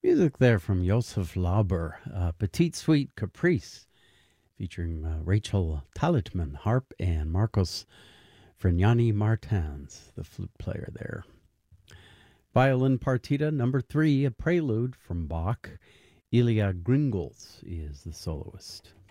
Music there from Josef Lauber, Petite Suite Caprice, featuring Rachel Talitman, harp, and Marcos Frignani Martins, the flute player there. Violin Partita number 3, a prelude from Bach. Ilya Gringles is the soloist.